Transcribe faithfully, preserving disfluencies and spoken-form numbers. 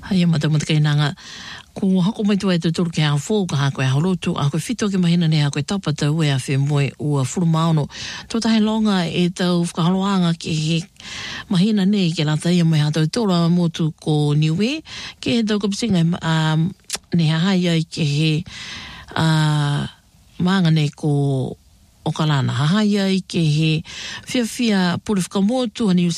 Hai mata mata kai nanga ko hako mai tu e te tolu ke a fo ka hako e halotu a ko fito ke mahina ne hako e tapa tau e a whi moe ua furu maono. Tō tahe longa e tau whakahaloanga ke he mahina ne ke la taia mai hatau tōra motu ko niwe ke he tau kapisinga um, ne hahai ai ke he uh, maanga ne ko o kalana hahai ai ke he fia fia puri whakamotu hani